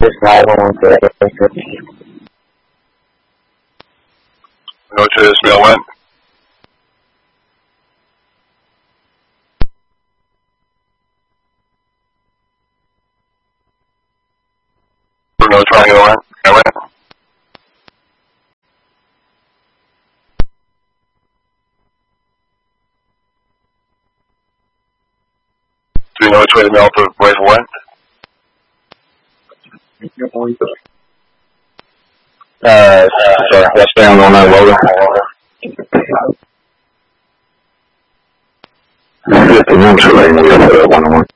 Know which way this mail went? Know which way it went? Do you know which way the mail to rifle went? Sorry, westbound on that loader. 51 to lane, we have 101.